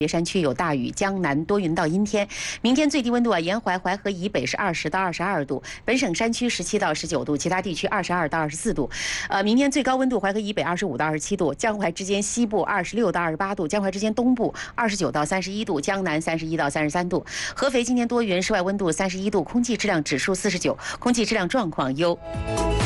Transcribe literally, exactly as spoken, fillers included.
山区有大雨，江南多云到阴天。明天最低温度啊，沿淮淮河以北是二十到二十二度，本省山区十七到十九度，其他地区二十二到二十四度。呃，明天最高温度淮河以北二十五到二十七度，江淮之间西部二十六到二十八度，江淮之间东部二十九到三十一度，江南三十一到三十三度。合肥今天多云，室外温度三十一度，空气质量指数四十九，空气质量状况优。